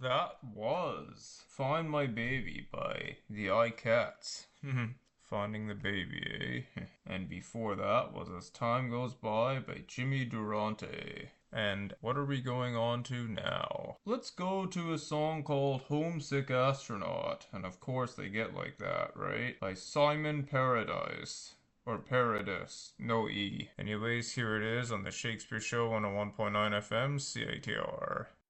That was Find My Baby by the iCats. Finding the Baby, eh? And before that was As Time Goes by Jimmy Durante. And what are we going on to now? Let's go to a song called Homesick Astronaut. And of course they get like that, right? By Simon Paradise. Or Paradis, no E. Anyways, here it is on the Shakespeare Show 101.9 FM, CITR.